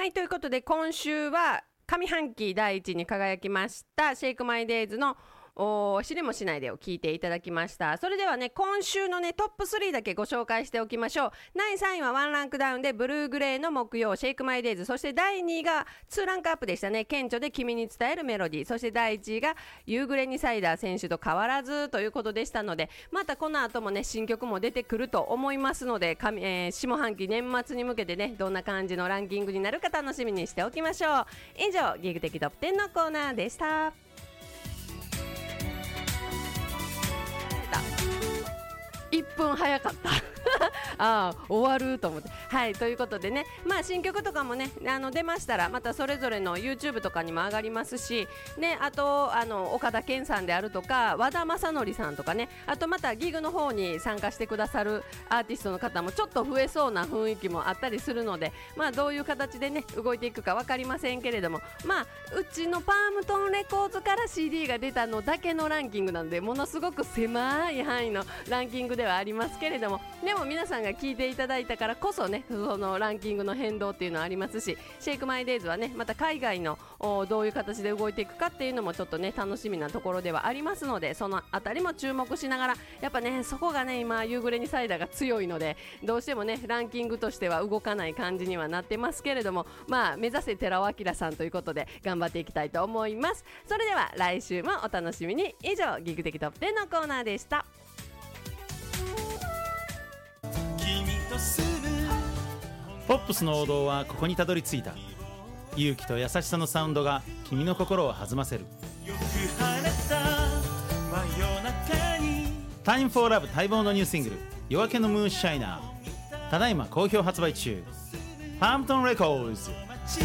はい、ということで今週は上半期第一に輝きましたシェイクマイデイズの知りもしないでを聞いていただきました。それではね、今週のねトップ3だけご紹介しておきましょう。第3位はワンランクダウンでブルーグレーの木曜シェイクマイデイズ、そして第2位が2ランクアップでしたね、顕著で君に伝えるメロディー、そして第1位が夕暮れにサイダー選手と変わらずということでしたので、またこの後もね新曲も出てくると思いますので、下半期年末に向けてねどんな感じのランキングになるか楽しみにしておきましょう。以上ギグ的トップ10のコーナーでした。1分早かった終わると思って。はい、ということでね、新曲とかもね出ましたらまたそれぞれの YouTube とかにも上がりますしね、あと岡田健さんであるとか和田正則さんとかね、あとまたギグの方に参加してくださるアーティストの方もちょっと増えそうな雰囲気もあったりするので、どういう形でね動いていくか分かりませんけれども、うちのパームトンレコーズから CD が出たのだけのランキングなのでものすごく狭い範囲のランキングではありますけれども、でも皆さんが聞いていただいたからこそねそのランキングの変動っていうのはありますし、シェイクマイデイズはねまた海外のどういう形で動いていくかっていうのもちょっとね楽しみなところではありますので、そのあたりも注目しながら、やっぱねそこがね今夕暮れにサイダーが強いのでどうしてもねランキングとしては動かない感じにはなってますけれども、目指せ寺尾明さんということで頑張っていきたいと思います。それでは来週もお楽しみに。以上ギグ的トップ10のコーナーでした。 ポップスの王道はここにたどり着いた。勇気と優しさのサウンドが君の心を弾ませる。Time for Love 待望のニューシングル夜明けのムーンシャイナー、ただいま好評発売中。パームトンレコーズ。